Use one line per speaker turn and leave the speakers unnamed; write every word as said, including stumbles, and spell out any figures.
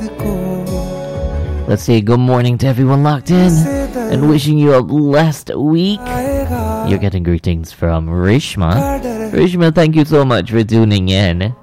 Let's say good morning to everyone locked in and wishing you a blessed week. You're getting greetings from Rishma. Rishma, thank you so much for tuning in.